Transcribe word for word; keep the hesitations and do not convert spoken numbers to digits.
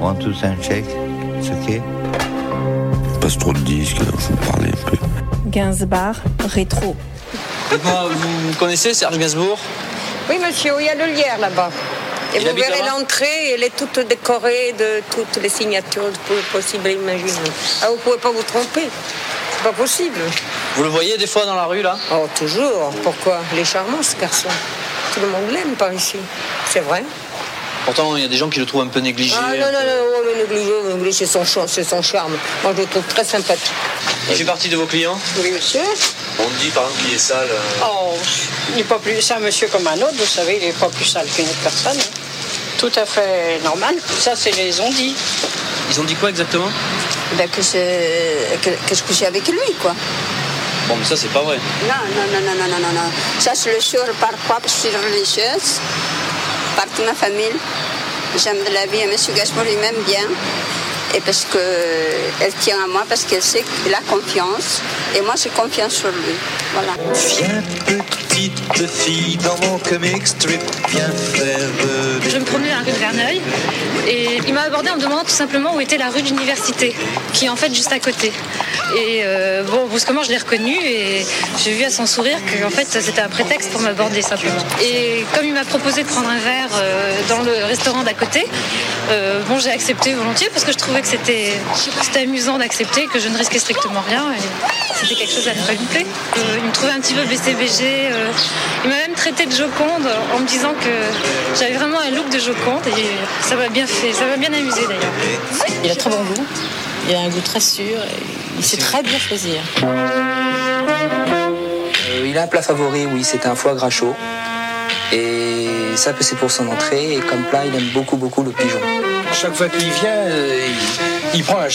One, two, sound check. C'est ok. Passe trop de disques, il faut parler un peu. Gainsbourg, rétro. Dites-moi, vous connaissez Serge Gainsbourg? Oui, monsieur, il y a le lierre là-bas. Et Il vous verrez là-bas l'entrée, elle est toute décorée de toutes les signatures possibles et imaginables. Ah, vous ne pouvez pas vous tromper. C'est pas possible. Vous le voyez des fois dans la rue, là? Oh, toujours. Pourquoi? Il est charmant, ce garçon. Tout le monde l'aime par ici. C'est vrai. Pourtant, il y a des gens qui le trouvent un peu négligé. Ah non, non, non, oh, le négligé, le négligé, c'est son, cha- c'est son charme. Moi, je le trouve très sympathique. Il fait partie de vos clients? Oui, monsieur. On dit par exemple qu'il est sale. euh, Oh, il n'est pas plus, c'est un monsieur comme un autre, vous savez, il n'est pas plus sale qu'une autre personne. Tout à fait normal. Ça, c'est les on-dit. Ils ont dit quoi exactement? Ben que, je, que, que je couchais avec lui, quoi. Bon, mais ça, c'est pas vrai. Non, non, non, non, non, non, non, non. Ça, je le jure par quoi? Parce que je suis religieuse, par toute ma famille. J'aime de la vie et M. Gainsbourg, il m'aime bien. Et parce qu'elle tient à moi, parce qu'elle sait qu'il a confiance. Et moi, j'ai confiance sur lui. Voilà. Viens petite fille dans mon comic strip, viens faire de... Je me promenais à la rue de Verneuil et il m'a abordé en me demandant tout simplement où était la rue de l'université, qui est en fait juste à côté. Et euh, bon, brusquement je l'ai reconnu et j'ai vu à son sourire que en fait c'était un prétexte pour m'aborder simplement. Et comme il m'a proposé de prendre un verre euh, dans le restaurant d'à côté, euh, bon j'ai accepté volontiers parce que je trouvais que c'était, c'était amusant d'accepter, que je ne risquais strictement rien. Et c'était quelque chose à ne pas louper. Euh, il me trouvait un petit peu B C B G. Euh, il m'a même traité de Joconde en me disant que j'avais vraiment un look de Joconde et ça m'a bien fait, ça m'a bien amusé d'ailleurs. Il a très bon goût, il a un goût très sûr et il sait très bien choisir. Euh, il a un plat favori, oui, c'est un foie gras chaud. Et ça, c'est pour son entrée. Et comme plat, il aime beaucoup, beaucoup le pigeon. Chaque fois qu'il vient, euh, il, il prend un